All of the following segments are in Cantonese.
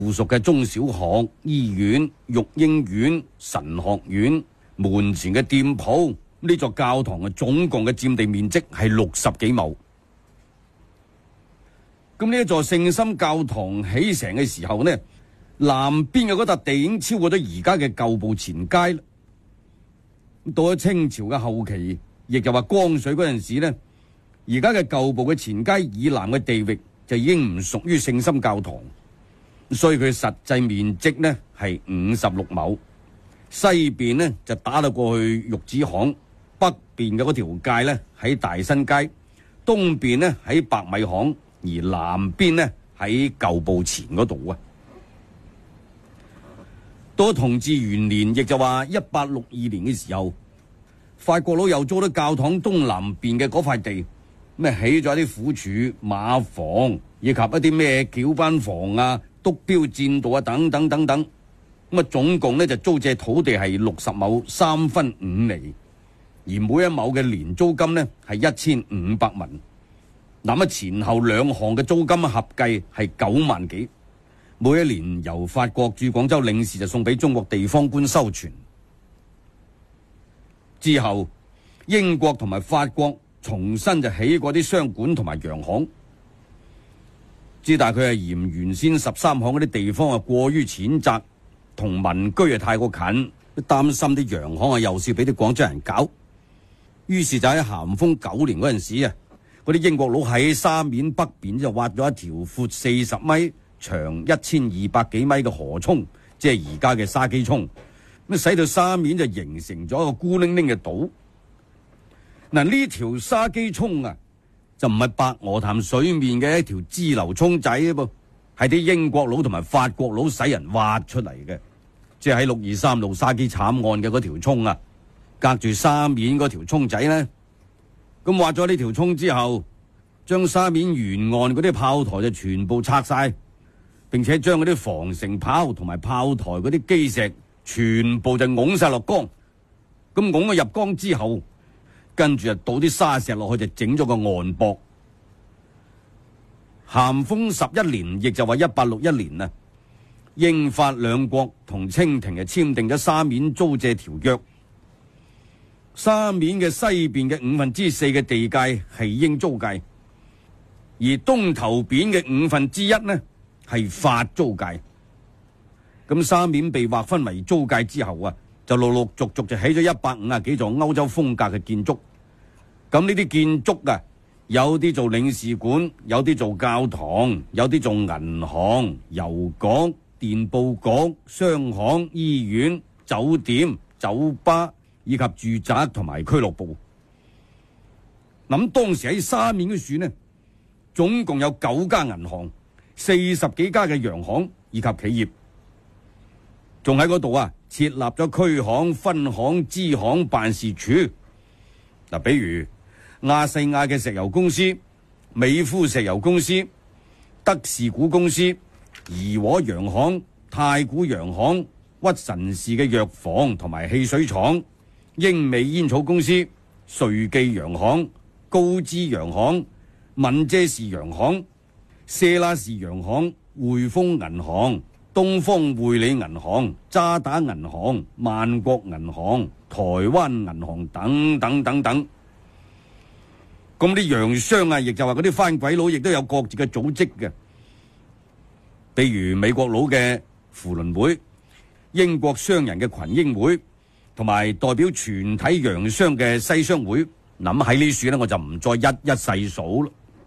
附屬嘅中小學、醫院、育嬰院、神學院、門前嘅店鋪，呢座教堂嘅總共嘅佔地面積係60幾畝。咁呢一座聖心教堂起成嘅時候呢，南邊嘅嗰笪地已經超過咗而家嘅舊步前街啦。到咗清朝嘅後期，亦就話光緒嗰陣時呢，而家嘅舊步嘅前街以南嘅地域就已經唔屬於聖心教堂，所以佢實際面積呢係56畝。西邊呢就打到過去玉子巷，北邊嘅嗰條界呢喺大新街，東邊呢喺白米巷，而南邊呢喺舊步前嗰度啊。到同治元年，亦就話1862年嘅時候，法國佬又租咗教堂東南邊嘅嗰塊地，咩起咗啲府署、馬房，以及一啲咩轎班房啊、督標戰道啊等等等等。咁啊，總共呢就租借土地係60畝3分5厘，而每一畝嘅年租金呢係1500文。嗱，前後兩項嘅租金合計係9萬幾。每一年由法國駐廣州領事就送俾中國地方官收存。之後英國同埋法國重新就起過啲商館同埋洋行，之但佢係嫌原先13巷嗰啲地方過於淺窄，同民居太過近，擔心啲洋行又是俾啲廣州人搞，於是就喺咸豐9年嗰陣時嗰啲英國佬喺沙面北邊就挖咗一條闊40米、長1200幾米嘅河涌，即係而家嘅沙基涌，咁使到沙面就形成咗一個孤零零嘅島。嗱，呢條沙基涌就唔係白鵝潭水面嘅一條支流涌仔噃，係啲英國佬同埋法國佬使人挖出嚟嘅，即係喺623路沙基慘案嘅嗰條涌隔住沙面嗰條涌仔呢。咁挖咗呢條涌之後，將沙面沿岸嗰啲炮台就全部拆晒，並且將嗰啲防城炮同埋炮台嗰啲基石全部就拱晒落江。咁拱咗入江之後，跟住就倒啲沙石落去，就整咗個岸駁。咸豐11年，亦就話1861年英法兩國同清廷就簽訂咗沙面租借條約。沙面嘅西邊嘅4/5嘅地界係英租界，而東頭邊嘅1/5呢係法租界。咁沙面被劃分為租界之後就陸陸續續就起咗150幾座歐洲風格嘅建築。咁呢啲建築有啲做領事館，有啲做教堂，有啲做銀行、郵局、電報局、商行、醫院、酒店、酒吧以及住宅同埋俱樂部。咁當時喺沙面嘅處呢，總共有9家銀行、40幾家嘅洋行以及企業，仲喺嗰度設立咗區行、分行、支行辦事處。嗱，比如亞細亞嘅石油公司、美孚石油公司、德士古公司、怡和洋行、太古洋行、屈臣氏嘅藥房同埋汽水廠、英美煙草公司、瑞記洋行、高知洋行、敏遮士洋行、舍拉士洋行、匯豐銀行、東方匯理銀行、渣打銀行、萬國銀行、台灣銀行等等等等。咁啲洋商亦就話嗰啲番鬼佬亦都有各自嘅組織嘅，比如美國佬嘅扶輪會、英國商人嘅群英會，同埋代表全體洋商嘅西商會。諗喺呢處呢，我就唔再一一細數啦。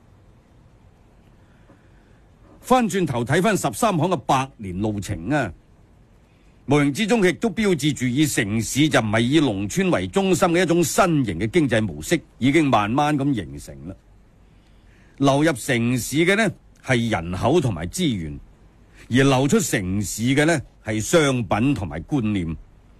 翻轉頭睇翻13巷嘅100年路程無形之中亦都標誌住以城市就唔係以農村為中心嘅一種新型嘅經濟模式已經慢慢咁形成啦。流入城市嘅呢係人口同埋資源，而流出城市嘅呢係商品同埋觀念。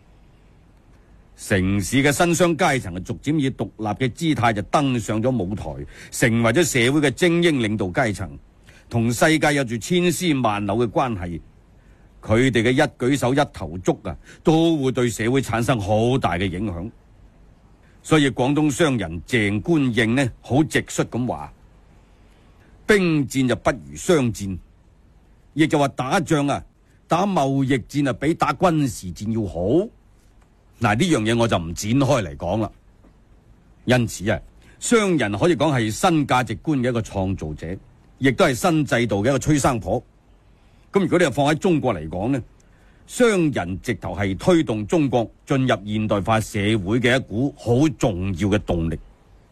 城市嘅新商階層逐漸以獨立嘅姿態就登上咗舞台，成為咗社會嘅精英領導階層，同世界有住千絲萬縷嘅關係。佢哋嘅一舉手一投足都會對社會產生好大嘅影響。所以廣東商人鄭觀應呢，好直率咁話：兵戰就不如商戰， 亦就話打仗啊，打貿易戰啊，比打軍事戰要好。嗱，呢樣嘢我就唔展開嚟講啦。因此啊，商人可以講係新價值觀嘅一個創造者，亦都係新制度嘅一個催生婆。咁如果你係放喺中國嚟講呢，商人直頭係推動中國進入現代化社會嘅一股好重要嘅動力。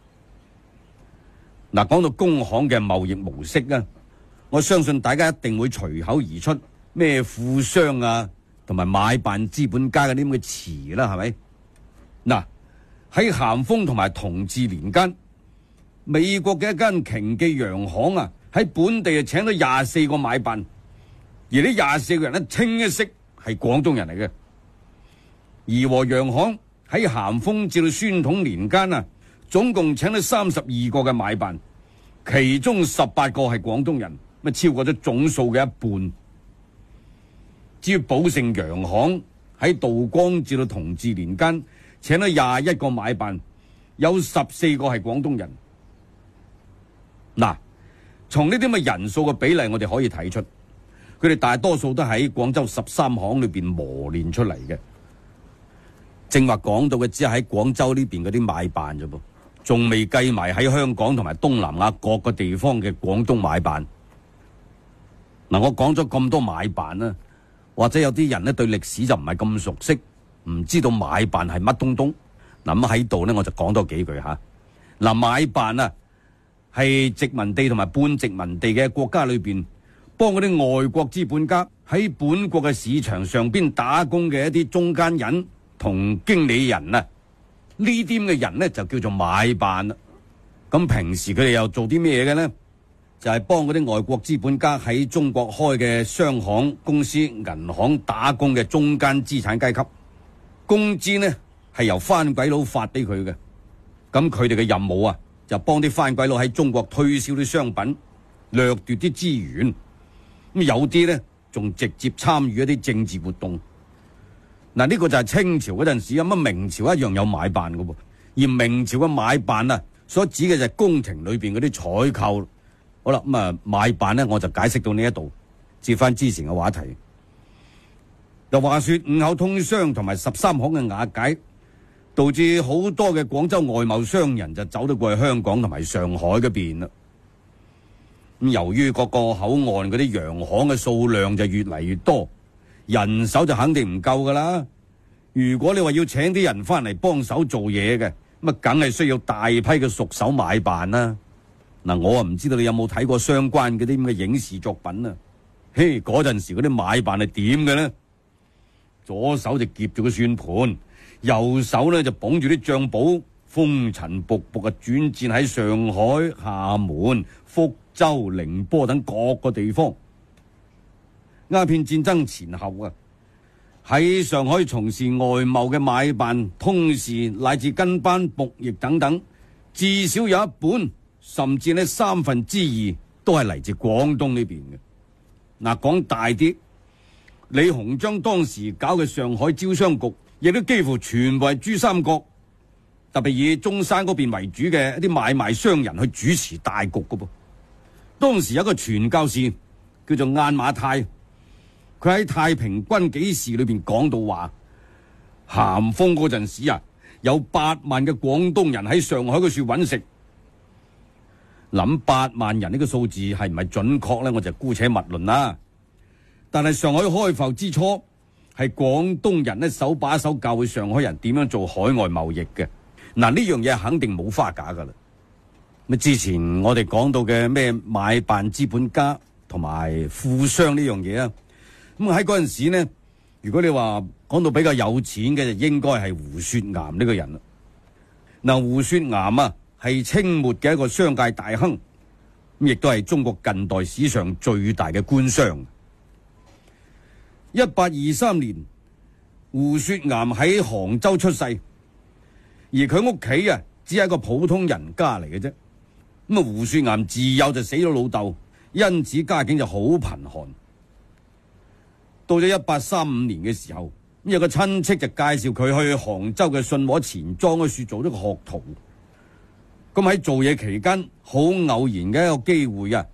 嗱，講到工行嘅貿易模式啊，我相信大家一定會隨口而出咩富商啊，同埋買辦資本家嗰啲咁嘅詞啦，係咪？嗱，喺咸豐同埋同治年間，美國嘅一間瓊記洋行啊，喺本地請咗24個買辦，而呢24個人咧清一色係廣東人嚟嘅。怡和洋行喺咸豐至到宣統年間啊，總共請咗32個嘅買辦，其中18個係廣東人，咪超過咗總數嘅一半。至於寶盛洋行喺道光至到同治年間，請咗21個買辦，有14個係廣東人。嗱，從呢啲咁嘅人數嘅比例，我哋可以睇出，佢哋大多數都喺廣州13行裏邊磨練出嚟嘅。正話講到嘅只係喺廣州呢邊嗰啲買辦啫噃，仲未計埋喺香港同埋東南亞各個地方嘅廣東買辦。嗱，我講咗咁多買辦啦，或者有啲人咧對歷史就唔係咁熟悉，唔知道買辦係乜東東。嗱，咁喺度咧，我就講多幾句吓。嗱，買辦啊，係殖民地同埋半殖民地嘅國家裏邊，幫嗰啲外國資本家喺本國嘅市場上邊打工嘅一啲中間人同經理人啊，呢啲咁嘅人呢，就叫做買辦啦。咁平時佢哋又做啲咩嘅呢？就係幫嗰啲外國資本家喺中國開嘅商行、公司、銀行打工嘅中間資產階級，工資呢係由番鬼佬發俾佢嘅。咁佢哋嘅任務啊，就幫啲番鬼佬喺中國推銷啲商品，掠奪啲資源。咁有啲呢，仲直接參與一啲政治活動。嗱，呢個就係清朝嗰陣時，咁明朝一樣有買辦嘅喎。而明朝嘅買辦啊，所指嘅就係宮廷裏邊嗰啲採購。好啦，咁啊買辦呢，我就解釋到呢一度，接翻之前嘅話題。又話說五口通商同埋13行嘅瓦解，導致好多嘅廣州外貿商人就走到過去香港同埋上海嗰邊啦。咁由於各個口岸嗰啲洋行嘅數量就越嚟越多，人手就肯定唔夠噶啦。如果你話要請啲人翻嚟幫手做嘢嘅，咁啊梗係需要大批嘅熟手買辦啦。嗱，我啊唔知道你有冇睇過相關嗰啲咁嘅影視作品啊？嘿，嗰陣時嗰啲買辦係點嘅呢？左手就夾住個算盤，右手呢就捧住啲賬簿，風塵僕僕啊轉戰喺上海、廈門、福州、寧波等各個地方。鴉片戰爭前後啊，喺上海從事外貿嘅買辦、通事乃至跟班、僕役等等，至少有一半，甚至呢2/3都係嚟自廣東呢邊嘅。嗱，講大啲，李鴻章當時搞嘅上海招商局，亦都幾乎全部係珠三角，特別以中山嗰邊為主嘅一啲買賣商人去主持大局嘅噃。當時有一個傳教士叫做晏馬太，佢喺太平軍紀事裏邊講到話，咸豐嗰陣時啊，有8萬嘅廣東人喺上海嗰處揾食。諗8萬人呢個數字係唔係準確呢？我就姑且勿論啦。但係上海開埠之初，係廣東人呢手把手教會上海人點樣做海外貿易嘅。嗱，呢樣嘢肯定冇花假噶啦。咁之前我哋講到嘅咩買辦資本家同埋富商呢樣嘢啊，咁喺嗰陣時呢，如果你話講到比較有錢嘅，就應該係胡雪岩呢個人啦。嗱，胡雪岩啊，係清末嘅一個商界大亨，亦都係中國近代史上最大嘅官商。1823年，胡雪岩喺杭州出世，而佢屋企啊只係一個普通人家嚟嘅啫。咁啊，胡雪岩自幼就死咗老豆，因此家境就好貧寒。到咗1835年嘅時候，有個親戚就介紹佢去杭州嘅信和錢莊嗰處做咗個學徒。咁喺做嘢期間，好偶然嘅一個機會啊，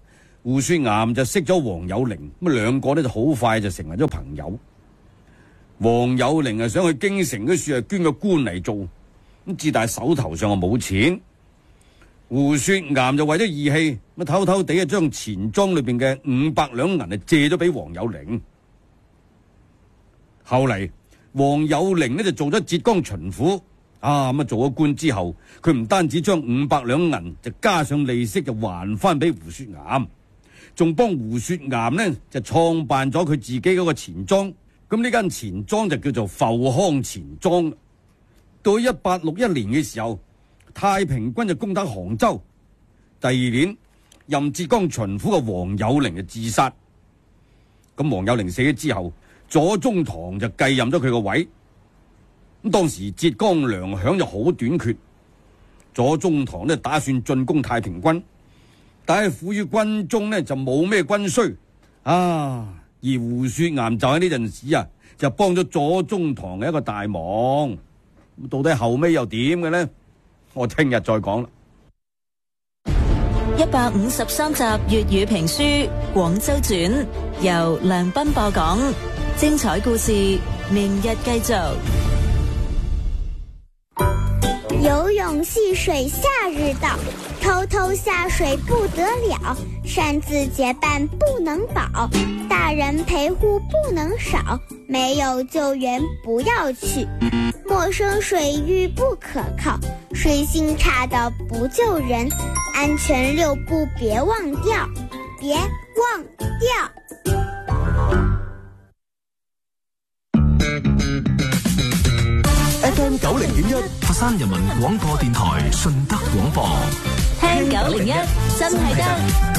胡雪岩就識咗黃有靈，咁兩個咧就好快就成為咗朋友。黃有靈想去京城嗰處捐個官嚟做，咁自但手頭上冇錢。胡雪岩就為咗義氣，咁偷偷地將錢莊裏邊嘅500兩銀借咗俾黃有靈。後嚟黃有靈呢就做咗浙江巡撫，咁做咗官之後，佢唔單止將500兩銀就加上利息就還翻俾胡雪岩，仲幫胡雪岩呢就創辦咗佢自己嗰個錢莊。咁呢間錢莊就叫做阜康錢莊。到1861年嘅時候，太平軍就攻打杭州。第二年，任浙江巡撫嘅黃有靈就自殺。咁黃有靈死咗之後，左宗棠就繼任咗佢個位。咁當時浙江糧餉就好短缺，左宗棠呢打算進攻太平軍，但係苦於軍中呢就冇咩軍需而胡雪岩就喺呢陣時就幫咗左宗棠嘅一個大忙。到底後尾又點嘅呢？我聽日再講啦。 153集粵語評書《廣州傳》，由梁斌播講。精彩故事，明日繼續。 游泳戏水夏日到，偷偷下水不得了，擅自结伴不能保，大人陪护不能少，没有救援不要去，陌生水域不可靠，水性差的不救人，安全6步别忘掉，别忘掉。 FM 90.1佛山人民廣播電台順德廣播， 聽901真係得。